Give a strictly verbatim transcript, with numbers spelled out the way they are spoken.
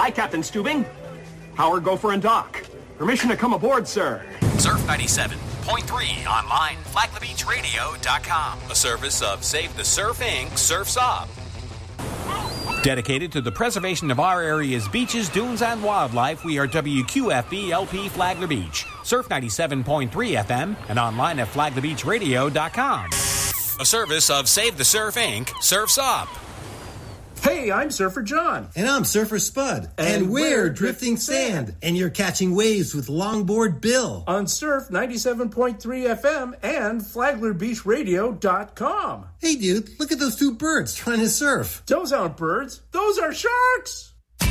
Hi, Captain Stubing. Howard, Gopher, and Doc. Permission to come aboard, sir. Surf ninety-seven point three online, flag the beach radio dot com. A service of Save the Surf Incorporated. Surf's Up. Dedicated to the preservation of our area's beaches, dunes, and wildlife, we are W Q F B L P Flagler Beach. Surf ninety-seven point three F M and online at flag the beach radio dot com. A service of Save the Surf Incorporated. Surf's Up. Hey, I'm Surfer John. And I'm Surfer Spud. And, and we're Drifting Sand. sand. And you're catching waves with Longboard Bill. On Surf ninety-seven point three F M and flagler beach radio dot com. Hey, dude, look at those two birds trying to surf. Those aren't birds. Those are sharks.